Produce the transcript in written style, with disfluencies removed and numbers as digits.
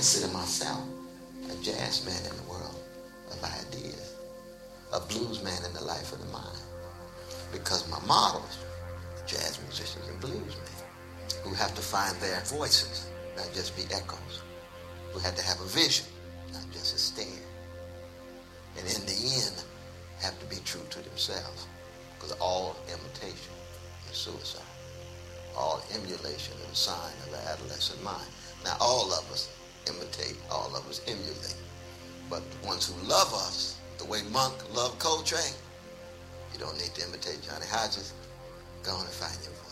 consider myself a jazz man in the world of ideas, a blues man in the life of the mind. Because my models, jazz musicians and blues men, who have to find their voices, not just be echoes, who have to have a vision, not just a stare. And in the end, have to be true to themselves. Because all imitation is suicide. All emulation is a sign of an adolescent mind. Now, all of us imitate, all of us emulate. But the ones who love us, the way Monk loved Coltrane, you don't need to imitate Johnny Hodges. Go on and find your voice.